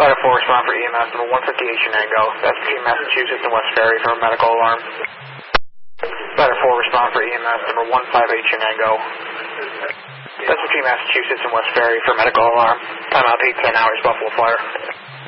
Ladder 4, respond for EMS number 158 Shenango. That's between Massachusetts and West Ferry for a medical alarm. Ladder 4, respond for EMS number 158 Shenango. That's between Massachusetts and West Ferry for medical alarm. Timeout 8-10 hours, Buffalo Fire.